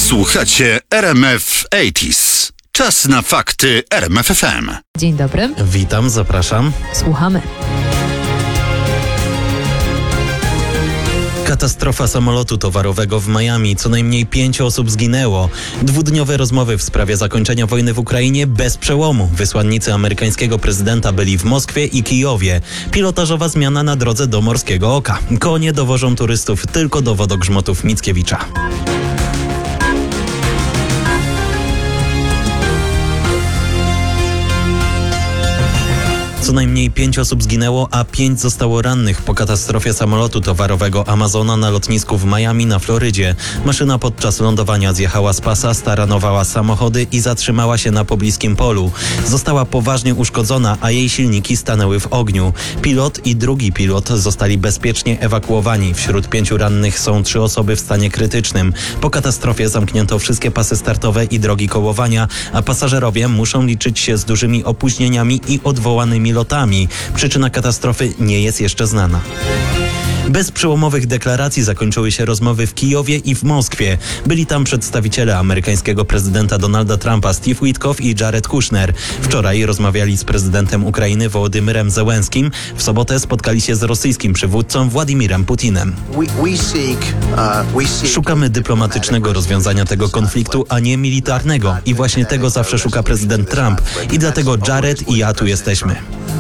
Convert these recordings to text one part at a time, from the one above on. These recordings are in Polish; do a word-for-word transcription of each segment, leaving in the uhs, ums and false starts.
Słuchacie R M F osiemdziesiąt. Czas na fakty R M F F M. Dzień dobry. Witam, zapraszam. Słuchamy. Katastrofa samolotu towarowego w Miami. Co najmniej pięć osób zginęło. Dwudniowe rozmowy w sprawie zakończenia wojny w Ukrainie bez przełomu. Wysłannicy amerykańskiego prezydenta byli w Moskwie i Kijowie. Pilotażowa zmiana na drodze do Morskiego Oka. Konie dowożą turystów tylko do wodogrzmotów Mickiewicza. Co najmniej pięć osób zginęło, a pięć zostało rannych po katastrofie samolotu towarowego Amazona na lotnisku w Miami na Florydzie. Maszyna podczas lądowania zjechała z pasa, staranowała samochody i zatrzymała się na pobliskim polu. Została poważnie uszkodzona, a jej silniki stanęły w ogniu. Pilot i drugi pilot zostali bezpiecznie ewakuowani. Wśród pięciu rannych są trzy osoby w stanie krytycznym. Po katastrofie zamknięto wszystkie pasy startowe i drogi kołowania, a pasażerowie muszą liczyć się z dużymi opóźnieniami i odwołanymi lotami. Przyczyna katastrofy nie jest jeszcze znana. Bez przełomowych deklaracji zakończyły się rozmowy w Kijowie i w Moskwie. Byli tam przedstawiciele amerykańskiego prezydenta Donalda Trumpa Steve Witkoff i Jared Kushner. Wczoraj rozmawiali z prezydentem Ukrainy Wołodymyrem Zełenskim. W sobotę spotkali się z rosyjskim przywódcą Władimirem Putinem. Szukamy dyplomatycznego rozwiązania tego konfliktu, a nie militarnego. I właśnie tego zawsze szuka prezydent Trump. I dlatego Jared i ja tu jesteśmy.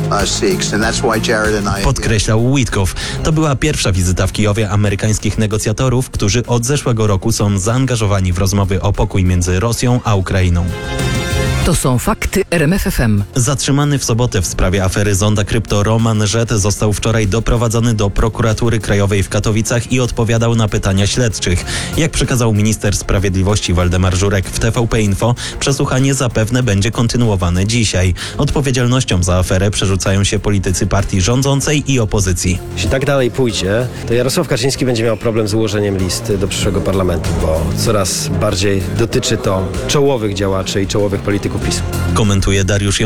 Podkreślał Witkoff. To była pierwsza wizyta w Kijowie amerykańskich negocjatorów, którzy od zeszłego roku są zaangażowani w rozmowy o pokój między Rosją a Ukrainą. To są fakty R M F F M. Zatrzymany w sobotę w sprawie afery Zonda Krypto Roman Żet został wczoraj doprowadzony do prokuratury krajowej w Katowicach i odpowiadał na pytania śledczych. Jak przekazał minister sprawiedliwości Waldemar Żurek w T V P Info, przesłuchanie zapewne będzie kontynuowane dzisiaj. Odpowiedzialnością za aferę przerzucają się politycy partii rządzącej i opozycji. Jeśli tak dalej pójdzie, to Jarosław Kaczyński będzie miał problem z ułożeniem listy do przyszłego parlamentu, bo coraz bardziej dotyczy to czołowych działaczy i czołowych polityków PiS. Komentuje Dariusz